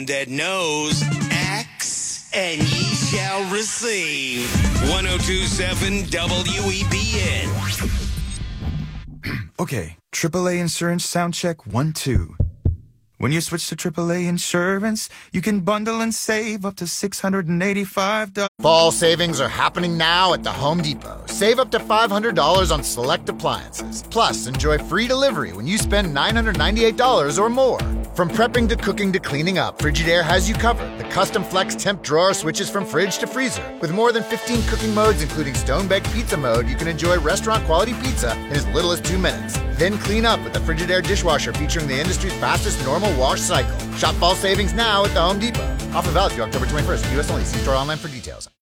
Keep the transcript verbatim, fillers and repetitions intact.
that knows, acts, and ye shall receive. one oh two point seven W E B N. Okay, triple A Insurance sound check one, two. When you switch to triple A Insurance, you can bundle and save up to six hundred eighty-five dollars. Fall savings are happening now at the Home Depot. Save up to five hundred dollars on select appliances. Plus, enjoy free delivery when you spend nine hundred ninety-eight dollars or more. From prepping to cooking to cleaning up, Frigidaire has you covered. The custom flex temp drawer switches from fridge to freezer. With more than fifteen cooking modes, including stone-baked pizza mode, you can enjoy restaurant-quality pizza in as little as two minutes. Then clean up with the Frigidaire dishwasher featuring the industry's fastest normal wash cycle. Shop fall savings now at the Home Depot. Offer valid through October twenty-first. U S only. See store online for details.